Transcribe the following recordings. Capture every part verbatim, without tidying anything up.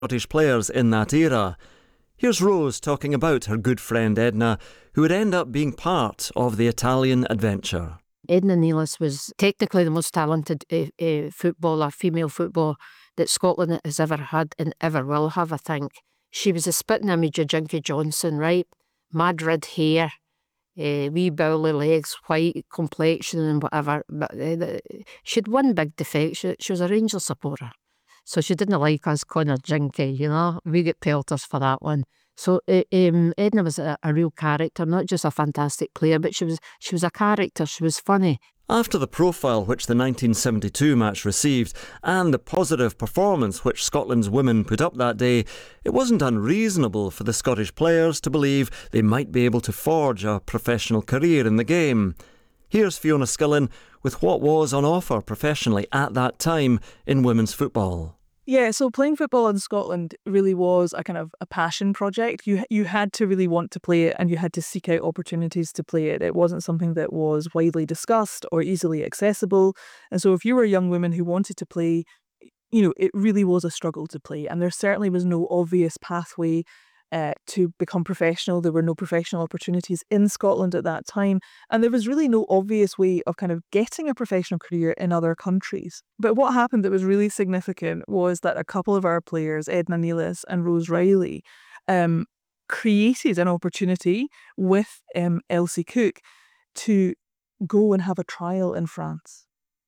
Scottish players in that era. Here's Rose talking about her good friend Edna, who would end up being part of the Italian adventure. Edna Nealis was technically the most talented uh, uh, footballer, female footballer, that Scotland has ever had and ever will have, I think. She was a spitting image of Jinky Johnson, right? Mad red hair, uh, wee bowly legs, white complexion and whatever. But uh, she'd one big defect. She, she was a Rangers supporter. So she didn't like us calling her Jinky, you know. We get pelters for that one. So uh, um, Edna was a, a real character, not just a fantastic player, but she was she was a character. She was funny. After the profile which the nineteen seventy-two match received and the positive performance which Scotland's women put up that day, it wasn't unreasonable for the Scottish players to believe they might be able to forge a professional career in the game. Here's Fiona Skillen with what was on offer professionally at that time in women's football. Yeah, so playing football in Scotland really was a kind of a passion project. You you had to really want to play it and you had to seek out opportunities to play it. It wasn't something that was widely discussed or easily accessible. And so if you were a young woman who wanted to play, you know, it really was a struggle to play. And there certainly was no obvious pathway uh, to become professional. There were no professional opportunities in Scotland at that time. And there was really no obvious way of kind of getting a professional career in other countries. But what happened that was really significant was that a couple of our players, Edna Nealis and Rose Riley, um, created an opportunity with um, Elsie Cook to go and have a trial in France.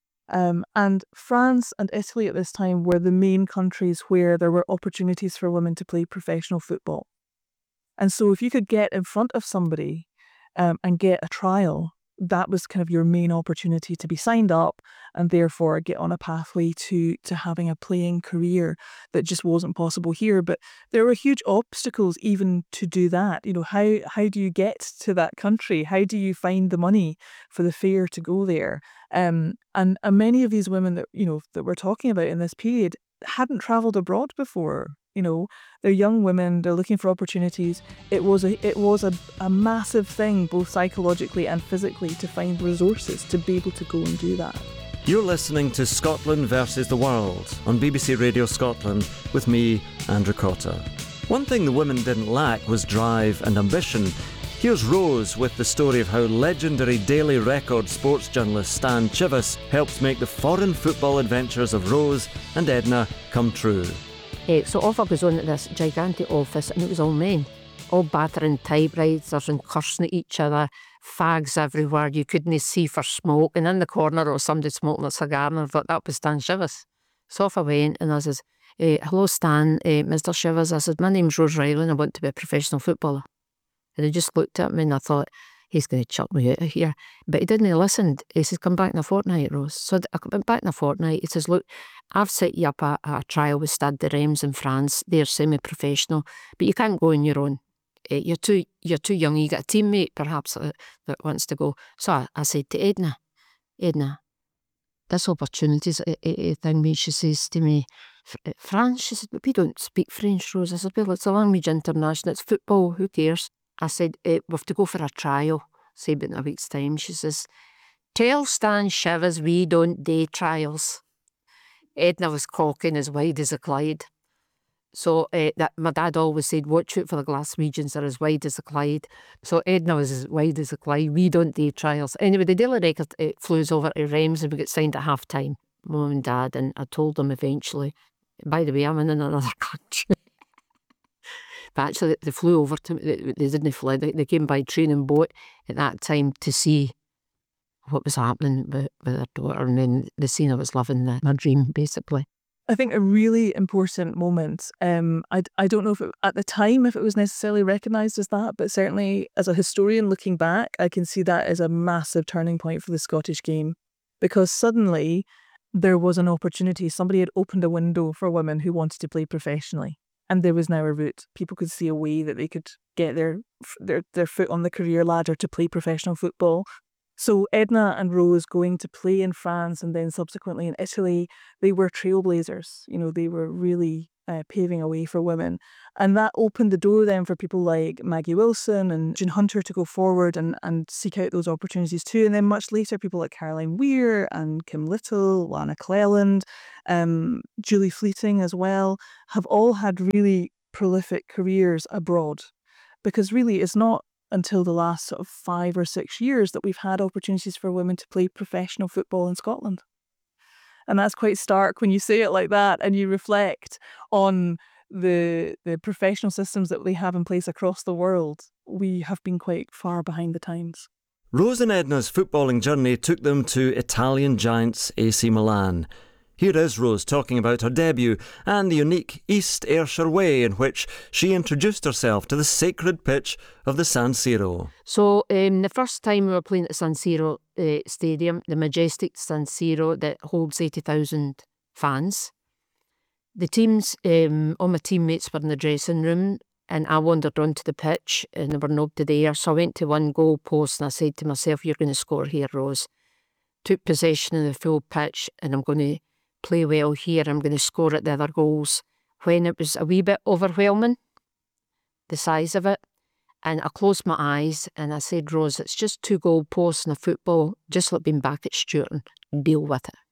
Um, and France and Italy at this time were the main countries where there were opportunities for women to play professional football. And so if you could get in front of somebody um, and get a trial, that was kind of your main opportunity to be signed up and therefore get on a pathway to to having a playing career that just wasn't possible here. But there were huge obstacles even to do that. You know, how how do you get to that country? How do you find the money for the fare to go there? Um, and, and many of these women that, you know, that we're talking about in this period hadn't travelled abroad before. You know, they're young women, they're looking for opportunities. It was a it was a, a massive thing, both psychologically and physically, to find resources to be able to go and do that. You're listening to Scotland versus the World on B B C Radio Scotland with me, Andrew Cotter. One thing the women didn't lack was drive and ambition. Here's Rose with the story of how legendary Daily Record sports journalist Stan Chivvis helped make the foreign football adventures of Rose and Edna come true. Uh, so off I was on at this gigantic office and it was all men, all battering typewriters and cursing at each other, fags everywhere, you couldn't see for smoke, and in the corner there was somebody smoking a cigar and I thought that was Stan Chivvis. So off I went and I says, uh, hello Stan, uh, Mister Chivvis, I said, my name's Rose Riley and I want to be a professional footballer. And he just looked at me and I thought, he's going to chuck me out of here. But he didn't listen. He says, come back in a fortnight, Rose. So I went back in a fortnight. He says, look, I've set you up a, a trial with Stade de Reims in France. They're semi-professional, but you can't go on your own. Uh, you're too you're too young. You got a teammate, perhaps, uh, that wants to go. So I, I said to Edna, Edna, this opportunity's a, a, a thing, me. She says to me, France? She said, but we don't speak French, Rose. I said, well, it's a language international. It's football. Who cares? I said, eh, we have to go for a trial, say about in a week's time. She says, tell Stan Chivvis we don't do trials. Edna was cocking as wide as a Clyde. So uh, that my dad always said, watch out for the Glaswegians, they're as wide as a Clyde. So Edna was as wide as a Clyde. We don't do trials. Anyway, the Daily Record uh, flew us over to Reims and we got signed at half time, mum and dad, and I told them eventually, by the way, I'm in another country. But actually, they flew over to me. They, they didn't fly. They, they came by train and boat at that time to see what was happening with, with their daughter. And then the scene I was living, the, my dream, basically. I think a really important moment. Um, I, I don't know if it, at the time if it was necessarily recognised as that, but certainly as a historian looking back, I can see that as a massive turning point for the Scottish game. Because suddenly there was an opportunity. Somebody had opened a window for women who wanted to play professionally. And there was now a route. People could see a way that they could get their their their foot on the career ladder to play professional football. So Edna and Rose going to play in France and then subsequently in Italy, they were trailblazers. You know, they were really uh, paving a way for women. And that opened the door then for people like Maggie Wilson and June Hunter to go forward and, and seek out those opportunities too. And then much later, people like Caroline Weir and Kim Little, Lana Cleland, um, Julie Fleeting as well, have all had really prolific careers abroad. Because really, it's not until the last sort of five or six years that we've had opportunities for women to play professional football in Scotland. And that's quite stark when you say it like that and you reflect on the the professional systems that they have in place across the world. We have been quite far behind the times. Rose and Edna's footballing journey took them to Italian giants A C Milan. Here is Rose talking about her debut and the unique East Ayrshire way in which she introduced herself to the sacred pitch of the San Siro. So um, the first time we were playing at the San Siro uh, Stadium, the majestic San Siro that holds eighty thousand fans, the teams, um, all my teammates were in the dressing room and I wandered onto the pitch and there were nobody there. So I went to one goal post and I said to myself, you're going to score here, Rose. Took possession of the full pitch and I'm going to play well here, I'm going to score at the other goals. When it was a wee bit overwhelming, the size of it, and I closed my eyes and I said, Rose, it's just two goal posts in a football, just like being back at Stuarton, deal with it.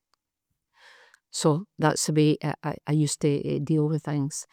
So that's the way I, I, I used to uh, deal with things.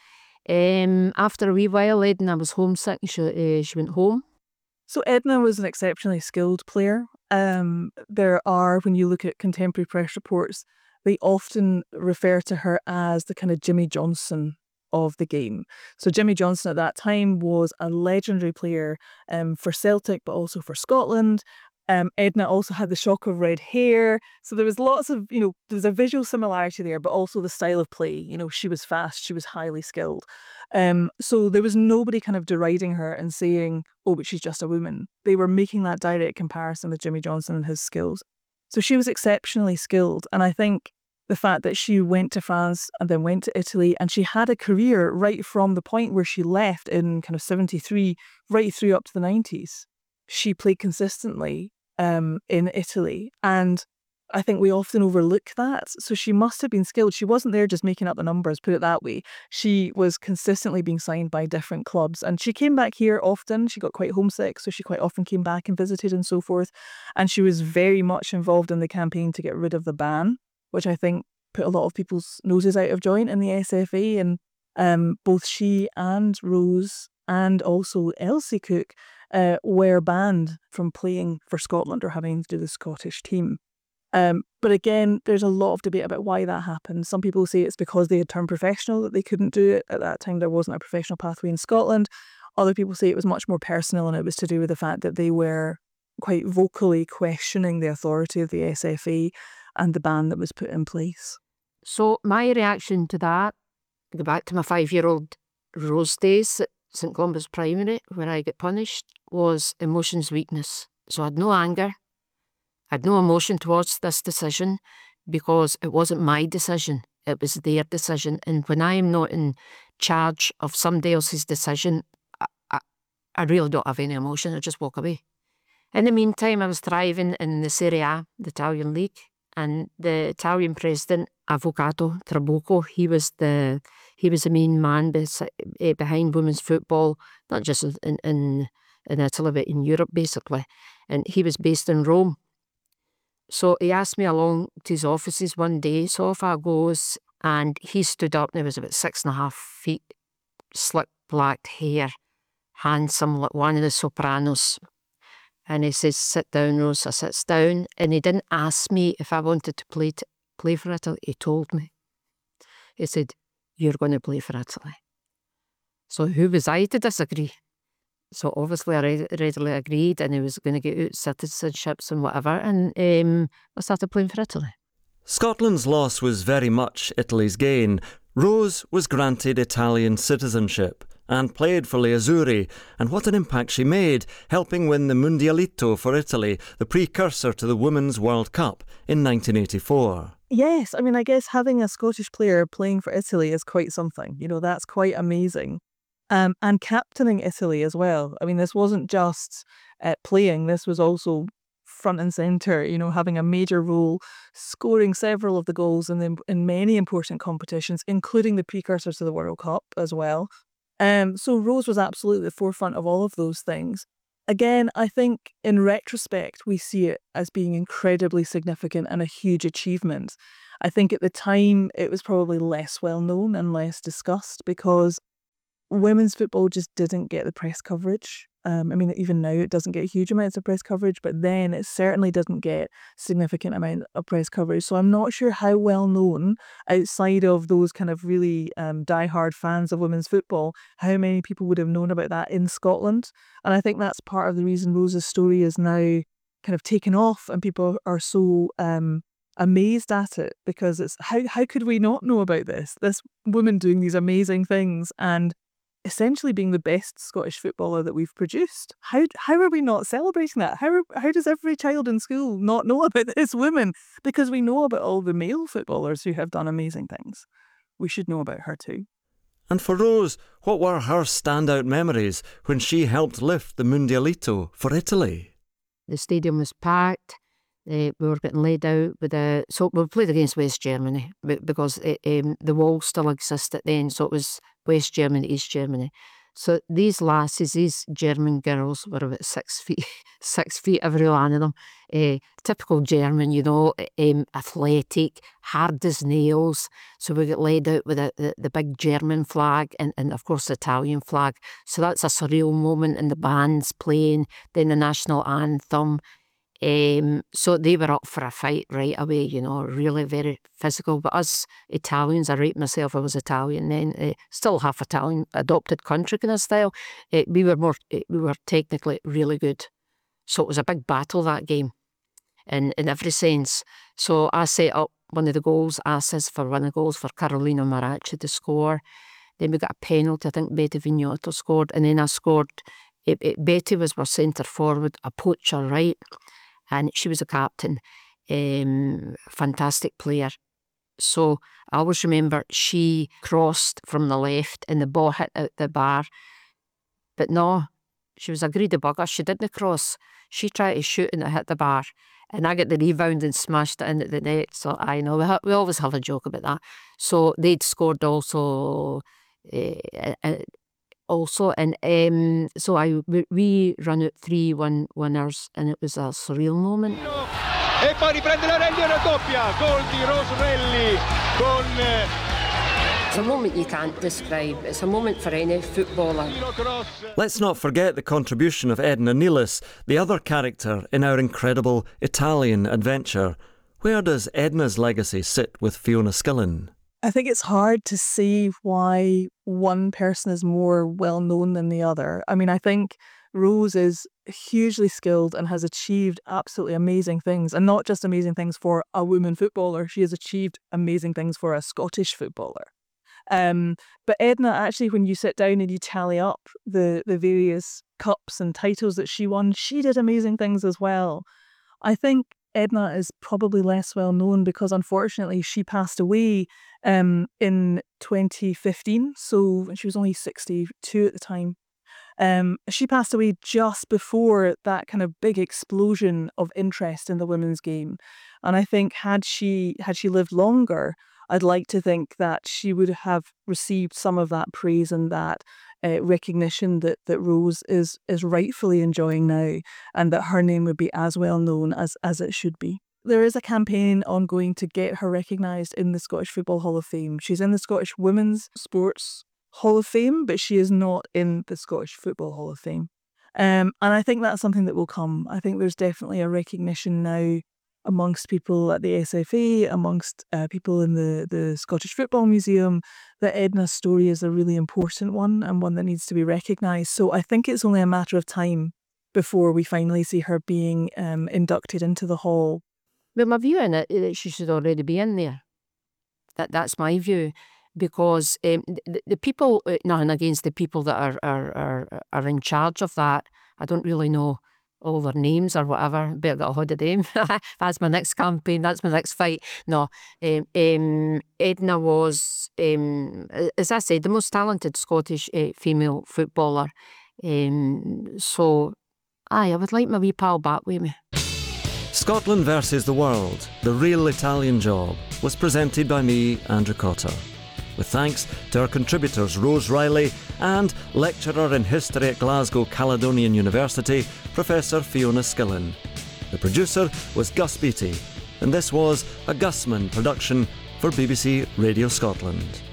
Um, after a wee while, Edna was homesick and she, uh, she went home. So Edna was an exceptionally skilled player. Um, there are, when you look at contemporary press reports, they often refer to her as the kind of Jimmy Johnson of the game. So Jimmy Johnson at that time was a legendary player um, for Celtic, but also for Scotland. Um, Edna also had the shock of red hair. So there was lots of, you know, there was a visual similarity there, but also the style of play. You know, she was fast, she was highly skilled. Um, so there was nobody kind of deriding her and saying, oh, but she's just a woman. They were making that direct comparison with Jimmy Johnson and his skills. So she was exceptionally skilled. And I think the fact that she went to France and then went to Italy and she had a career right from the point where she left in kind of seventy-three right through up to the nineties. She played consistently um, in Italy. And I think we often overlook that. So she must have been skilled. She wasn't there just making up the numbers, put it that way. She was consistently being signed by different clubs. And she came back here often. She got quite homesick, so she quite often came back and visited and so forth. And she was very much involved in the campaign to get rid of the ban, which I think put a lot of people's noses out of joint in the S F A. And um, both she and Rose and also Elsie Cook uh, were banned from playing for Scotland or having to do the Scottish team. Um, but again, there's a lot of debate about why that happened. Some people say it's because they had turned professional that they couldn't do it. At that time, there wasn't a professional pathway in Scotland. Other people say it was much more personal and it was to do with the fact that they were quite vocally questioning the authority of the S F A and the ban that was put in place. So my reaction to that, go back to my five-year-old Rose days at St Columba's Primary, where I got punished, was emotions weakness. So I had no anger. I had no emotion towards this decision because it wasn't my decision. It was their decision. And when I am not in charge of somebody else's decision, I, I, I really don't have any emotion. I just walk away. In the meantime, I was thriving in the Serie A, the Italian league, and the Italian president, Avvocato Trabucco, he was the he was the main man besi- behind women's football, not just in, in, in Italy, but in Europe, basically. And he was based in Rome. So he asked me along to his offices one day, so off I goes, and he stood up and he was about six and a half feet, slick black hair, handsome like one of the sopranos. And he says, sit down, Rose. I sits down, and he didn't ask me if I wanted to play to, play for Italy. He told me. He said, you're going to play for Italy. So who was I to disagree? So obviously I re- readily agreed, and he was going to get out citizenships and whatever, and um, I started playing for Italy. Scotland's loss was very much Italy's gain. Rose was granted Italian citizenship and played for Le Azzurri, and what an impact she made, helping win the Mundialito for Italy, the precursor to the Women's World Cup in nineteen eighty-four. Yes, I mean, I guess having a Scottish player playing for Italy is quite something. You know, that's quite amazing. Um, and captaining Italy as well. I mean, this wasn't just uh, playing, this was also front and centre, you know, having a major role, scoring several of the goals in, the, in many important competitions, including the precursors to the World Cup as well. Um, so Rose was absolutely at the forefront of all of those things. Again, I think in retrospect, we see it as being incredibly significant and a huge achievement. I think at the time it was probably less well known and less discussed because women's football just didn't get the press coverage. Um, I mean, even now it doesn't get huge amounts of press coverage, but then it certainly doesn't get significant amount of press coverage. So I'm not sure how well known outside of those kind of really um, diehard fans of women's football, how many people would have known about that in Scotland. And I think that's part of the reason Rose's story is now kind of taken off and people are so um, amazed at it, because it's how, how could we not know about this? This woman doing these amazing things and essentially being the best Scottish footballer that we've produced. How how are we not celebrating that? How are, how does every child in school not know about this woman? Because we know about all the male footballers who have done amazing things. We should know about her too. And for Rose, what were her standout memories when she helped lift the Mundialito for Italy? The stadium was packed. Uh, we were getting laid out with a... So we played against West Germany because it, um, the wall still existed then. So it was West Germany, East Germany. So these lasses, these German girls were about six feet, six feet every one of them. Uh, typical German, you know, um, athletic, hard as nails. So we get laid out with a, the, the big German flag and, and of course the Italian flag. So that's a surreal moment, and the band's playing, then the national anthem. Um, so they were up for a fight right away, you know, really very physical. But us Italians, I rate myself, I was Italian then, uh, still half Italian, adopted country kind of style. Uh, we were more, uh, we were technically really good. So it was a big battle, that game, in, in every sense. So I set up one of the goals, assist for one of the goals for Carolina Maracci to score. Then we got a penalty, I think Betty Vignotto scored, and then I scored. It, it, Betty was our centre forward, a poacher, right? And she was a captain, um, fantastic player. So I always remember she crossed from the left and the ball hit out the bar. But no, she was a greedy bugger. She didn't cross. She tried to shoot and it hit the bar. And I got the rebound and smashed it into the net. So I know, we, ha- we always have a joke about that. So they'd scored also... Uh, uh, Also, and um, so I we, we run out three one winners, and it was a surreal moment. E poi riprende la Relli e raddoppia, gol di Rose Relli con... It's a moment you can't describe. It's a moment for any footballer. Let's not forget the contribution of Edna Nealis, the other character in our incredible Italian adventure. Where does Edna's legacy sit with Fiona Skillen? I think it's hard to see why one person is more well known than the other. I mean, I think Rose is hugely skilled and has achieved absolutely amazing things, and not just amazing things for a woman footballer. She has achieved amazing things for a Scottish footballer. Um, but Edna, actually, when you sit down and you tally up the, the various cups and titles that she won, she did amazing things as well. I think Edna is probably less well known because unfortunately she passed away um, in twenty fifteen, so she was only sixty-two at the time. Um, she passed away just before that kind of big explosion of interest in the women's game. And I think had she had she lived longer, I'd like to think that she would have received some of that praise and that uh, recognition that, that Rose is is rightfully enjoying now, and that her name would be as well known as, as it should be. There is a campaign ongoing to get her recognised in the Scottish Football Hall of Fame. She's in the Scottish Women's Sports Hall of Fame, but she is not in the Scottish Football Hall of Fame. Um, and I think that's something that will come. I think there's definitely a recognition now amongst people at the S F A, amongst uh, people in the, the Scottish Football Museum, that Edna's story is a really important one and one that needs to be recognised. So I think it's only a matter of time before we finally see her being um, inducted into the hall. Well, my view on it is that she should already be in there. That That's my view. Because um, the, the people, uh, nothing against the people that are, are, are, are in charge of that, I don't really know all their names or whatever, better get a hold of them. That's my next campaign, that's my next fight. No, um, um, Edna was, um, as I said, the most talented Scottish uh, female footballer. Um, so, aye, I would like my wee pal back with me. Scotland versus the World, The Real Italian Job, was presented by me, Andrew Cotter, with thanks to our contributors Rose Riley and lecturer in history at Glasgow Caledonian University, Professor Fiona Skillen. The producer was Gus Beattie, and this was a Gusman production for B B C Radio Scotland.